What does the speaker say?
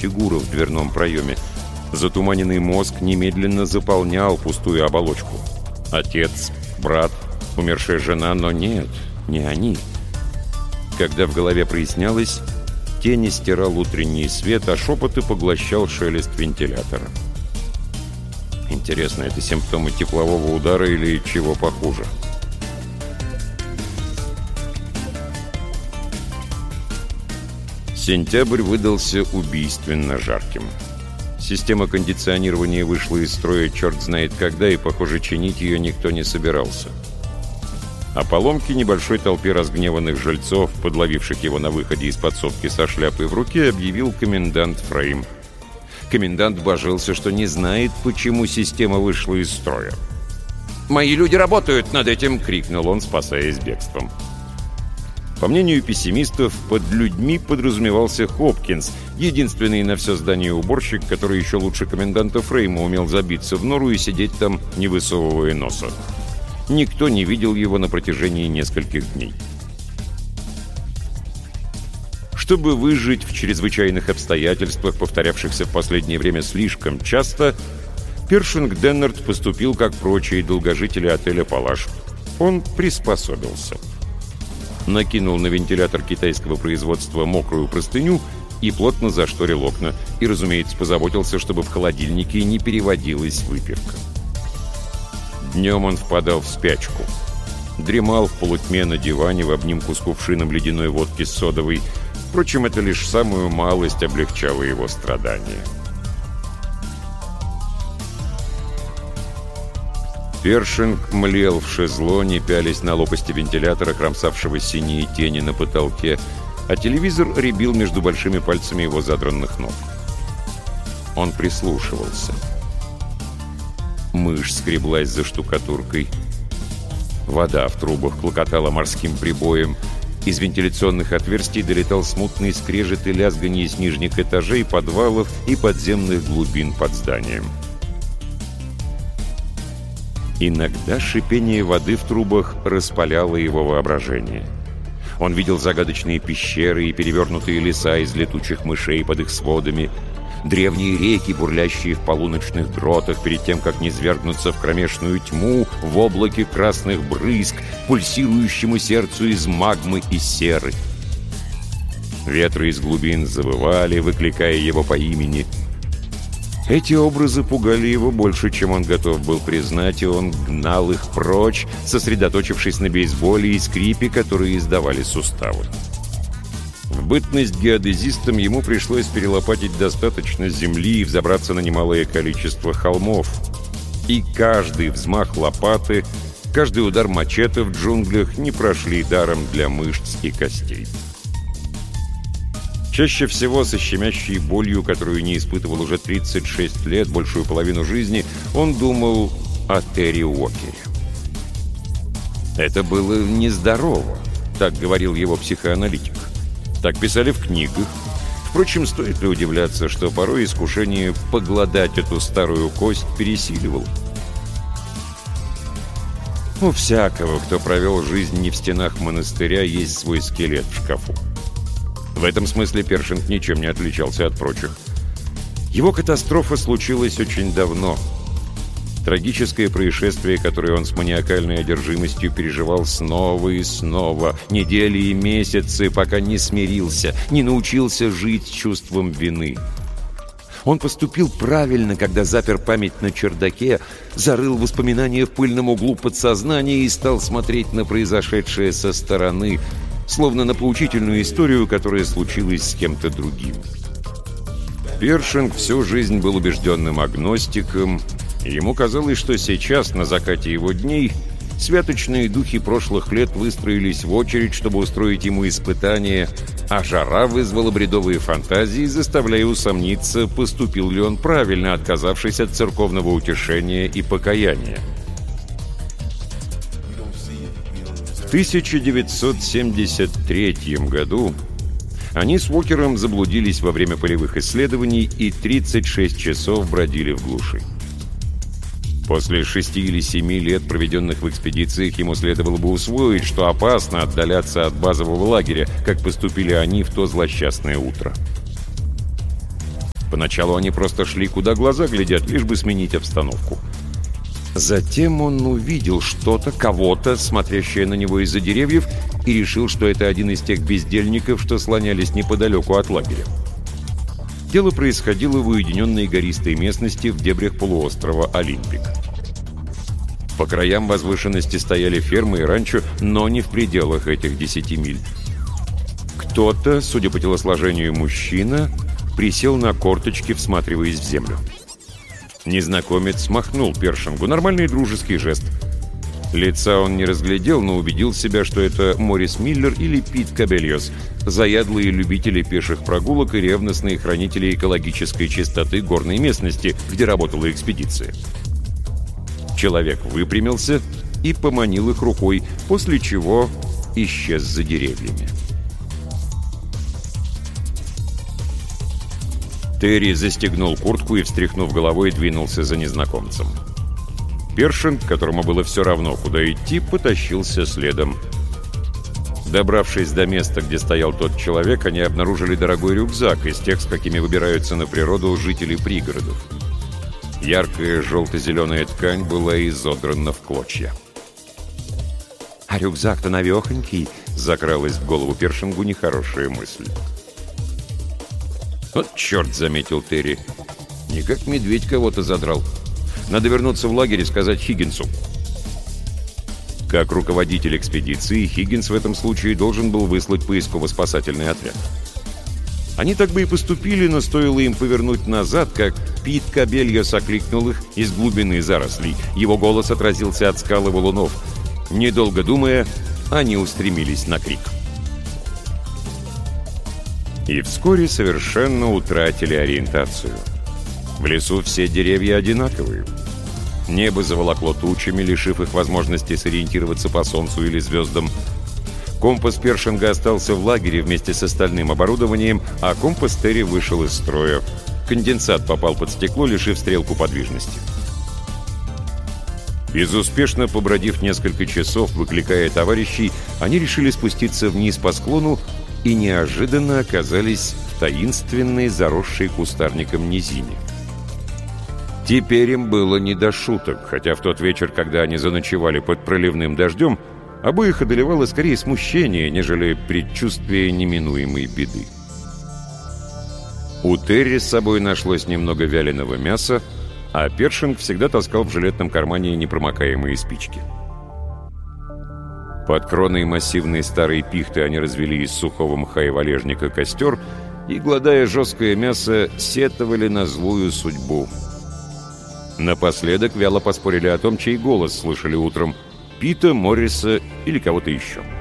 фигура в дверном проеме. Затуманенный мозг немедленно заполнял пустую оболочку. Отец, брат, умершая жена, но нет, не они. Когда в голове прояснялось, тени стирал утренний свет, а шепоты поглощал шелест вентилятора. Интересно, это симптомы теплового удара или чего похуже? Сентябрь выдался убийственно жарким. Система кондиционирования вышла из строя черт знает когда, и, похоже, чинить ее никто не собирался. О поломке небольшой толпе разгневанных жильцов, подловивших его на выходе из подсобки со шляпой в руке, объявил комендант Фрейм. Комендант божился, что не знает, почему система вышла из строя. «Мои люди работают над этим!» — крикнул он, спасаясь бегством. По мнению пессимистов, под людьми подразумевался Хопкинс, единственный на все здание уборщик, который еще лучше коменданта Фрейма умел забиться в нору и сидеть там, не высовывая носа. Никто не видел его на протяжении нескольких дней. Чтобы выжить в чрезвычайных обстоятельствах, повторявшихся в последнее время слишком часто, Першинг Деннард поступил как прочие долгожители отеля «Палаш». Он приспособился. Накинул на вентилятор китайского производства мокрую простыню и плотно зашторил окна. И, разумеется, позаботился, чтобы в холодильнике не переводилась выпивка. Днем он впадал в спячку. Дремал в полутьме на диване в обнимку с кувшином ледяной водки с содовой. Впрочем, это лишь самую малость облегчало его страдания. Першинг млел в шезлоне, пялись на лопасти вентилятора, кромсавшего синие тени на потолке, а телевизор рябил между большими пальцами его задранных ног. Он прислушивался. Мышь скреблась за штукатуркой. Вода в трубах клокотала морским прибоем. Из вентиляционных отверстий долетал смутный скрежет и лязганье с нижних этажей, подвалов и подземных глубин под зданием. Иногда шипение воды в трубах распаляло его воображение. Он видел загадочные пещеры и перевернутые леса из летучих мышей под их сводами, древние реки, бурлящие в полуночных гротах перед тем, как низвергнуться в кромешную тьму в облаке красных брызг, пульсирующему сердцу из магмы и серы. Ветры из глубин завывали, выкликая его по имени. Эти образы пугали его больше, чем он готов был признать, и он гнал их прочь, сосредоточившись на бейсболе и скрипе, которые издавали суставы. В бытность геодезистом ему пришлось перелопатить достаточно земли и взобраться на немалое количество холмов. И каждый взмах лопаты, каждый удар мачете в джунглях не прошли даром для мышц и костей. Чаще всего со щемящей болью, которую не испытывал уже 36 лет, большую половину жизни, он думал о Терри Уокере. Это было нездорово, так говорил его психоаналитик. Так писали в книгах. Впрочем, стоит ли удивляться, что порой искушение погладать эту старую кость пересиливало? У всякого, кто провел жизнь не в стенах монастыря, есть свой скелет в шкафу. В этом смысле Першинг ничем не отличался от прочих. Его катастрофа случилась очень давно. Трагическое происшествие, которое он с маниакальной одержимостью переживал снова и снова, недели и месяцы, пока не смирился, не научился жить с чувством вины. Он поступил правильно, когда запер память на чердаке, зарыл воспоминания в пыльном углу подсознания и стал смотреть на произошедшее со стороны, словно на поучительную историю, которая случилась с кем-то другим. Першинг всю жизнь был убежденным агностиком, и ему казалось, что сейчас, на закате его дней, святочные духи прошлых лет выстроились в очередь, чтобы устроить ему испытание, а жара вызвала бредовые фантазии, заставляя усомниться, поступил ли он правильно, отказавшись от церковного утешения и покаяния. В 1973 году они с Уокером заблудились во время полевых исследований и 36 часов бродили в глуши. После 6 или 7 лет, проведенных в экспедициях, ему следовало бы усвоить, что опасно отдаляться от базового лагеря, как поступили они в то злосчастное утро. Поначалу они просто шли, куда глаза глядят, лишь бы сменить обстановку. Затем он увидел что-то, кого-то, смотрящее на него из-за деревьев, и решил, что это один из тех бездельников, что слонялись неподалеку от лагеря. Дело происходило в уединенной гористой местности в дебрях полуострова Олимпик. По краям возвышенности стояли фермы и ранчо, но не в пределах этих 10 миль. Кто-то, судя по телосложению мужчина, присел на корточки, всматриваясь в землю. Незнакомец махнул Першингу. Нормальный дружеский жест. Лица он не разглядел, но убедил себя, что это Моррис Миллер или Пит Кабельос, заядлые любители пеших прогулок и ревностные хранители экологической чистоты горной местности, где работала экспедиция. Человек выпрямился и поманил их рукой, после чего исчез за деревьями. Терри застегнул куртку и, встряхнув головой, двинулся за незнакомцем. Першинг, которому было все равно, куда идти, потащился следом. Добравшись до места, где стоял тот человек, они обнаружили дорогой рюкзак из тех, с какими выбираются на природу жители пригородов. Яркая желто-зеленая ткань была изодрана в клочья. «А рюкзак-то навехонький!» — закралась в голову Першингу нехорошая мысль. «Вот черт!» — заметил Терри. «Не как медведь кого-то задрал. Надо вернуться в лагерь и сказать Хиггинсу». Как руководитель экспедиции, Хиггинс в этом случае должен был выслать поисково-спасательный отряд. Они так бы и поступили, но стоило им повернуть назад, как Пит Кабельос окликнул их из глубины зарослей. Его голос отразился от скал и валунов. Недолго думая, они устремились на крик. И вскоре совершенно утратили ориентацию. В лесу все деревья одинаковые. Небо заволокло тучами, лишив их возможности сориентироваться по солнцу или звездам. Компас Першинга остался в лагере вместе с остальным оборудованием, а компас Терри вышел из строя. Конденсат попал под стекло, лишив стрелку подвижности. Безуспешно побродив несколько часов, выкликая товарищей, они решили спуститься вниз по склону и неожиданно оказались в таинственной, заросшей кустарником низине. Теперь им было не до шуток, хотя в тот вечер, когда они заночевали под проливным дождем, обоих одолевало скорее смущение, нежели предчувствие неминуемой беды. У Терри с собой нашлось немного вяленого мяса, а Першинг всегда таскал в жилетном кармане непромокаемые спички. Под кроной массивной старой пихты они развели из сухого мха и валежника костер и, глодая жесткое мясо, сетовали на злую судьбу. Напоследок вяло поспорили о том, чей голос слышали утром — Пита, Морриса или кого-то еще.